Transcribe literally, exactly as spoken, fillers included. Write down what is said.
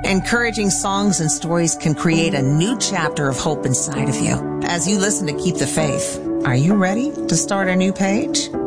Encouraging songs and stories can create a new chapter of hope inside of you. As you listen to Keep the Faith, are you ready to start a new page?